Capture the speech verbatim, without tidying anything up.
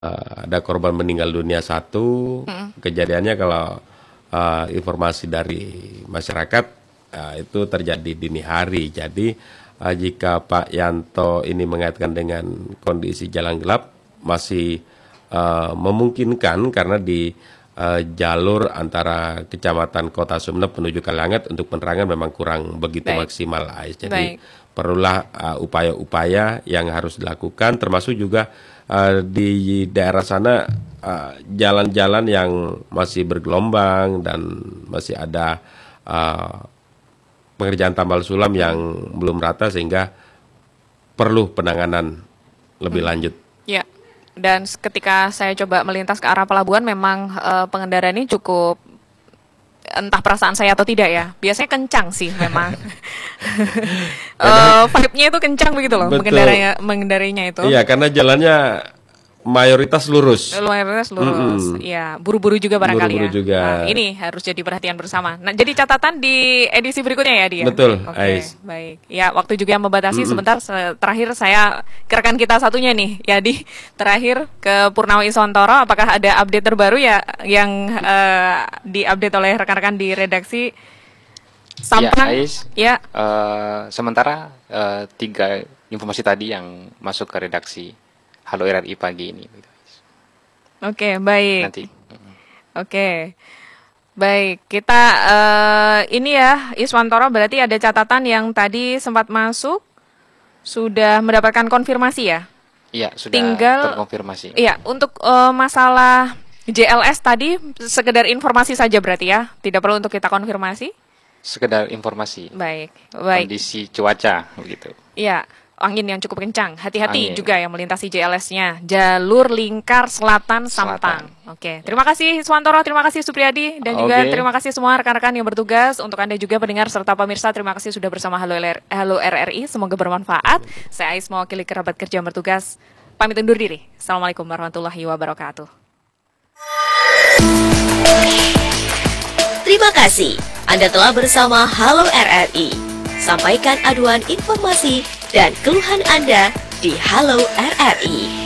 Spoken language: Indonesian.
Uh, ada korban meninggal dunia satu. Mm. Kejadiannya kalau uh, informasi dari masyarakat uh, itu terjadi dini hari. Jadi uh, jika Pak Yanto ini mengaitkan dengan kondisi jalan gelap masih uh, memungkinkan karena di uh, jalur antara Kecamatan Kota Sumeneb menuju Kalianget untuk penerangan memang kurang begitu Baik. maksimal, Ais. Jadi Baik. perlulah uh, upaya-upaya yang harus dilakukan, termasuk juga Uh, di daerah sana uh, jalan-jalan yang masih bergelombang dan masih ada uh, pengerjaan tambal sulam yang belum rata sehingga perlu penanganan lebih hmm. lanjut. Ya, dan ketika saya coba melintas ke arah pelabuhan memang uh, pengendara ini cukup, entah perasaan saya atau tidak ya, biasanya kencang sih memang. uh, vibe-nya itu kencang begitu loh, mengendarainya, mengendarainya itu. Iya, karena jalannya mayoritas lurus. Mayoritas lurus. Iya, mm-hmm. buru-buru juga barangkali buru-buru ya. juga. Nah, ini harus jadi perhatian bersama. Nah, jadi catatan di edisi berikutnya ya dia. Betul. Oke, okay, baik. Ya, waktu juga yang membatasi. Mm-hmm. Sebentar, se- terakhir saya ke rekan kita satunya nih, Yadi. Terakhir ke Purnawa Iswantoro. Apakah ada update terbaru ya yang uh, diupdate oleh rekan-rekan di redaksi? Sampang. Ya, Ais. Ya. Uh, sementara uh, tiga informasi tadi yang masuk ke redaksi Halo R R I pagi ini. Oke, okay, baik. Nanti. Oke, okay. Baik. Kita uh, ini ya, Iswantoro berarti ada catatan yang tadi sempat masuk, sudah mendapatkan konfirmasi ya? Iya, sudah Tinggal, terkonfirmasi. Iya, untuk uh, masalah J L S tadi sekedar informasi saja berarti ya, tidak perlu untuk kita konfirmasi? Sekedar informasi. Baik, baik. Kondisi cuaca begitu. Iya. Angin yang cukup kencang, hati-hati angin. Juga yang melintasi J L S-nya, jalur lingkar selatan Sampang. Oke, terima kasih Iswantoro, terima kasih Supriyadi, dan juga okay. terima kasih semua rekan-rekan yang bertugas. Untuk Anda juga pendengar serta pemirsa, terima kasih sudah bersama Halo, L R, Halo R R I, semoga bermanfaat. Saya Ais mewakili kerabat kerja yang bertugas, pamit undur diri. Assalamualaikum warahmatullahi wabarakatuh. Terima kasih, Anda telah bersama Halo R R I. Sampaikan aduan informasi dan keluhan Anda di Halo R R I.